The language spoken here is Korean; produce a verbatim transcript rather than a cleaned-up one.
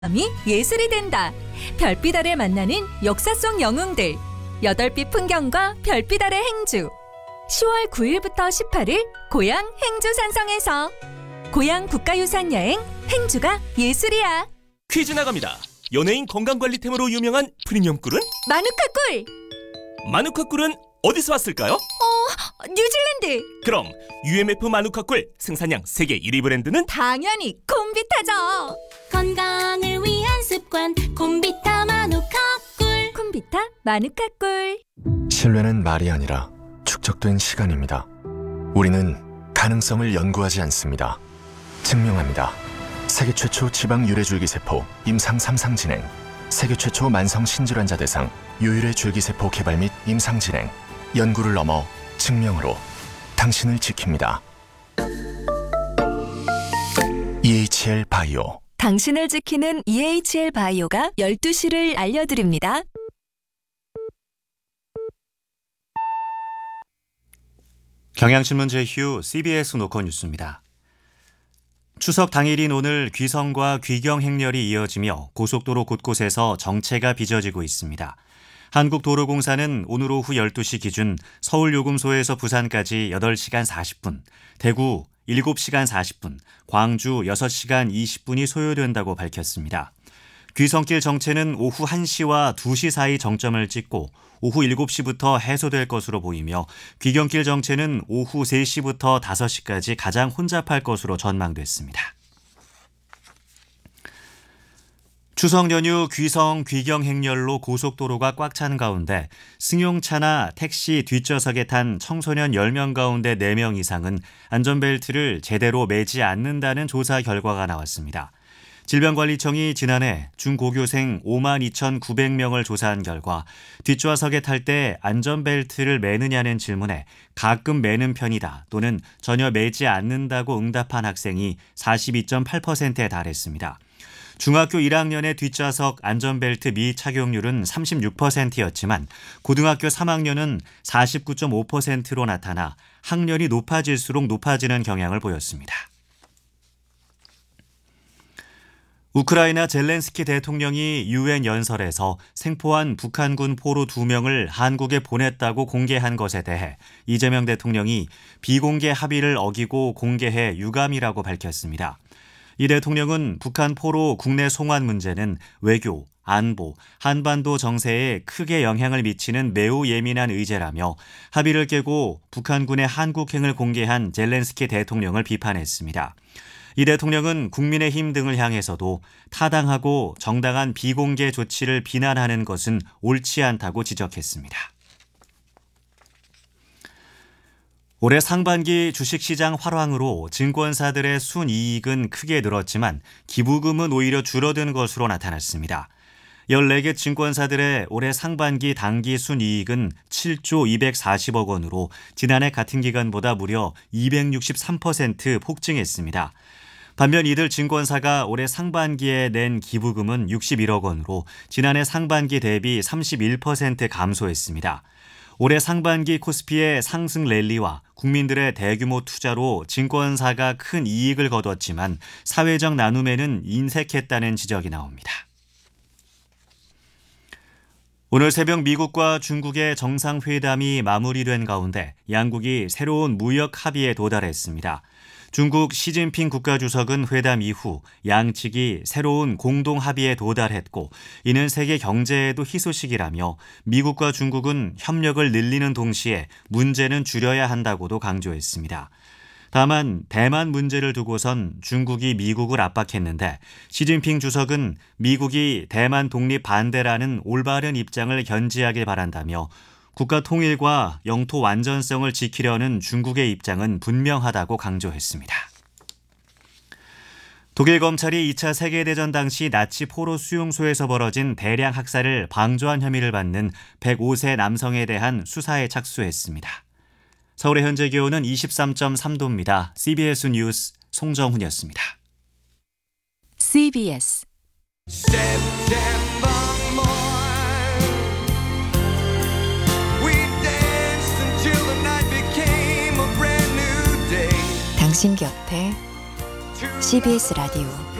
이 예술이 된다. 별빛 아래 만나는 역사 속 영웅들. 여덟빛 풍경과 별빛 아래 행주. 시월 구일부터 십팔일 고향 행주 산성에서 고향 국가유산 여행 행주가 예술이야. 퀴즈 나갑니다. 연예인 건강관리템으로 유명한 프리미엄 꿀은? 마누카 꿀. 마누카 꿀은 어디서 왔을까요? 어, 뉴질랜드. 그럼 유엠에프 마누카 꿀 생산량 세계 일 위 브랜드는? 당연히 콤비타죠. 건강을 위한 습관 콤비타 마누카 꿀. 콤비타 마누카 꿀. 신뢰는 말이 아니라 축적된 시간입니다. 우리는 가능성을 연구하지 않습니다. 증명합니다. 세계 최초 지방 유래줄기세포 임상 삼 상 진행, 세계 최초 만성 신질환자 대상 유일의 줄기세포 개발 및 임상 진행, 연구를 넘어 증명으로 당신을 지킵니다. 이에이치엘 바이오. 당신을 지키는 이에이치엘 바이오가 열두 시를 알려드립니다. 경향신문 제휴 씨비에스 노컷 뉴스입니다. 추석 당일인 오늘 귀성과 귀경 행렬이 이어지며 고속도로 곳곳에서 정체가 빚어지고 있습니다. 한국도로공사는 오늘 오후 열두 시 기준 서울 요금소에서 부산까지 여덟 시간 사십 분, 대구 일곱 시간 사십 분, 광주 여섯 시간 이십 분이 소요된다고 밝혔습니다. 귀성길 정체는 오후 한 시와 두 시 사이 정점을 찍고 오후 일곱 시부터 해소될 것으로 보이며 귀경길 정체는 오후 세 시부터 다섯 시까지 가장 혼잡할 것으로 전망됐습니다. 추석 연휴 귀성 귀경 행렬로 고속도로가 꽉 찬 가운데 승용차나 택시 뒷좌석에 탄 청소년 열 명 가운데 네 명 이상은 안전벨트를 제대로 매지 않는다는 조사 결과가 나왔습니다. 질병관리청이 지난해 중고교생 오만 이천구백 명을 조사한 결과 뒷좌석에 탈 때 안전벨트를 매느냐는 질문에 가끔 매는 편이다 또는 전혀 매지 않는다고 응답한 학생이 사십이 점 팔 퍼센트에 달했습니다. 중학교 일 학년의 뒷좌석 안전벨트 미착용률은 삼십육 퍼센트였지만 고등학교 삼 학년은 사십구 점 오 퍼센트로 나타나 학년이 높아질수록 높아지는 경향을 보였습니다. 우크라이나 젤렌스키 대통령이 유엔 연설에서 생포한 북한군 포로 두 명을 한국에 보냈다고 공개한 것에 대해 이재명 대통령이 비공개 합의를 어기고 공개해 유감이라고 밝혔습니다. 이 대통령은 북한 포로 국내 송환 문제는 외교, 안보, 한반도 정세에 크게 영향을 미치는 매우 예민한 의제라며 합의를 깨고 북한군의 한국행을 공개한 젤렌스키 대통령을 비판했습니다. 이 대통령은 국민의힘 등을 향해서도 타당하고 정당한 비공개 조치를 비난하는 것은 옳지 않다고 지적했습니다. 올해 상반기 주식시장 활황으로 증권사들의 순이익은 크게 늘었지만 기부금은 오히려 줄어든 것으로 나타났습니다. 열네 개 증권사들의 올해 상반기 당기 순이익은 칠조 이백사십억 원으로 지난해 같은 기간보다 무려 이백육십삼 퍼센트 폭증했습니다. 반면 이들 증권사가 올해 상반기에 낸 기부금은 육십일억 원으로 지난해 상반기 대비 삼십일 퍼센트 감소했습니다. 올해 상반기 코스피의 상승 랠리와 국민들의 대규모 투자로 증권사가 큰 이익을 거뒀지만 사회적 나눔에는 인색했다는 지적이 나옵니다. 오늘 새벽 미국과 중국의 정상회담이 마무리된 가운데 양국이 새로운 무역 합의에 도달했습니다. 중국 시진핑 국가주석은 회담 이후 양측이 새로운 공동 합의에 도달했고 이는 세계 경제에도 희소식이라며 미국과 중국은 협력을 늘리는 동시에 문제는 줄여야 한다고도 강조했습니다. 다만 대만 문제를 두고선 중국이 미국을 압박했는데 시진핑 주석은 미국이 대만 독립 반대라는 올바른 입장을 견지하길 바란다며 국가 통일과 영토 완전성을 지키려는 중국의 입장은 분명하다고 강조했습니다. 독일 검찰이 이 차 세계대전 당시 나치 포로 수용소에서 벌어진 대량 학살을 방조한 혐의를 받는 백오 세 남성에 대한 수사에 착수했습니다. 서울의 현재 기온은 이십삼 점 삼 도입니다. 씨비에스 뉴스 송정훈이었습니다. 씨비에스 당신 곁에 씨비에스 라디오